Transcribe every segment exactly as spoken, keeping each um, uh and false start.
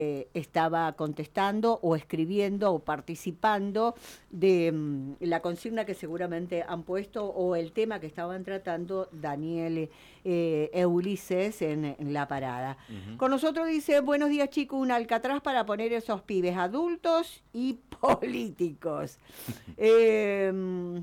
eh, estaba contestando o escribiendo o participando de um, la consigna que seguramente han puesto o el tema que estaban tratando Daniel eh, e Ulises en, en la parada. Uh-huh. Con nosotros dice, buenos días chicos, un alcatraz para poner esos pibes adultos y políticos. eh,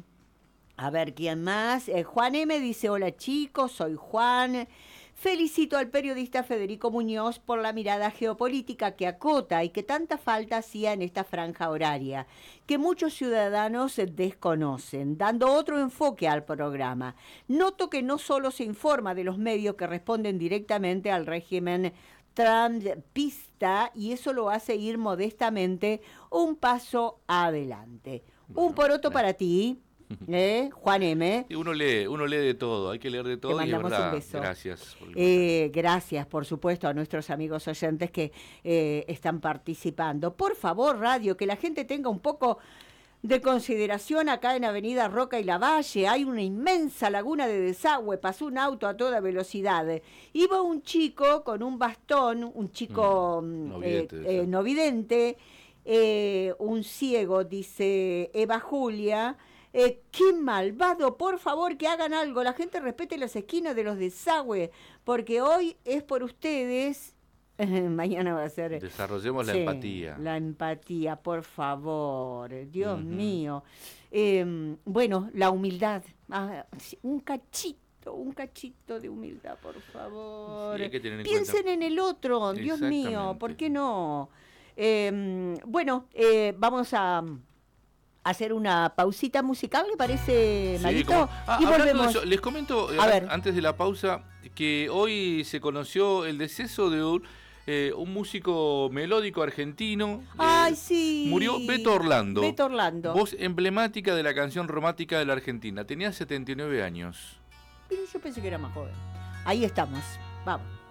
a ver, ¿quién más? Eh, Juan M. dice, hola chicos, soy Juan. Felicito al periodista Federico Muñoz por la mirada geopolítica que acota y que tanta falta hacía en esta franja horaria, que muchos ciudadanos desconocen, dando otro enfoque al programa. Noto que no solo se informa de los medios que responden directamente al régimen trumpista, y eso lo hace ir modestamente un paso adelante. Bueno, un poroto para ti. ¿Eh? Juan M. Y uno lee, uno lee de todo, hay que leer de todo. Te mandamos y es verdad, un beso. Gracias. Por eh, gracias, por supuesto, a nuestros amigos oyentes que eh, están participando. Por favor, radio, que la gente tenga un poco de consideración. Acá en Avenida Roca y Lavalle hay una inmensa laguna de desagüe, pasó un auto a toda velocidad. Iba un chico con un bastón, un chico mm, no vidente, eh, eh, no vidente eh, un ciego, dice Eva Julia. Eh, ¡Qué malvado! Por favor, que hagan algo. La gente respete las esquinas de los desagües, porque hoy es por ustedes. Mañana va a ser... Desarrollemos sí, la empatía. La empatía, por favor. Dios uh-huh. mío. Eh, bueno, la humildad. Ah, un cachito, un cachito de humildad, por favor. Sí, hay que tener en Piensen cuenta. en el otro, Dios mío. ¿Por qué no? Eh, bueno, eh, vamos a... hacer una pausita musical, ¿le parece, sí, Marito? Como, ah, y volvemos. Eso, les comento a a, ver. antes de la pausa que hoy se conoció el deceso de un, eh, un músico melódico argentino. ¡Ay, eh, sí! Murió Beto Orlando. Beto Orlando. Voz emblemática de la canción romántica de la Argentina. Tenía setenta y nueve años. Pero yo pensé que era más joven. Ahí estamos. Vamos.